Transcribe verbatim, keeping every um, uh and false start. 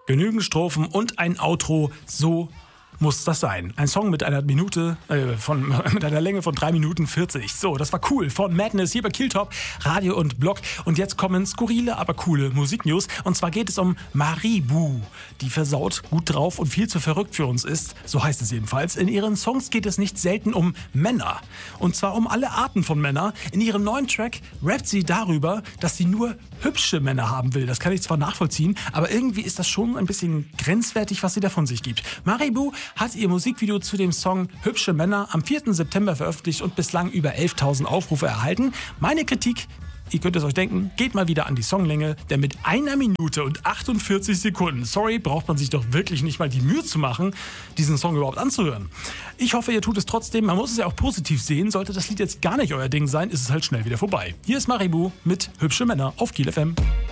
Genügend Strophen und ein Outro, so muss das sein. Ein Song mit einer Minute, äh, von, mit einer Länge von drei Minuten vierzig. So, das war cool. Von Madness hier bei Killtop, Radio und Blog. Und jetzt kommen skurrile, aber coole Musiknews. Und zwar geht es um Maribou, die versaut, gut drauf und viel zu verrückt für uns ist. So heißt es jedenfalls. In ihren Songs geht es nicht selten um Männer. Und zwar um alle Arten von Männern. In ihrem neuen Track rappt sie darüber, dass sie nur hübsche Männer haben will. Das kann ich zwar nachvollziehen, aber irgendwie ist das schon ein bisschen grenzwertig, was sie da von sich gibt. Maribou hat ihr Musikvideo zu dem Song Hübsche Männer am vierten September veröffentlicht und bislang über elftausend Aufrufe erhalten. Meine Kritik, ihr könnt es euch denken, geht mal wieder an die Songlänge, denn mit einer Minute und achtundvierzig Sekunden, sorry, braucht man sich doch wirklich nicht mal die Mühe zu machen, diesen Song überhaupt anzuhören. Ich hoffe, ihr tut es trotzdem, man muss es ja auch positiv sehen, sollte das Lied jetzt gar nicht euer Ding sein, ist es halt schnell wieder vorbei. Hier ist Maribou mit Hübsche Männer auf Kiel F M.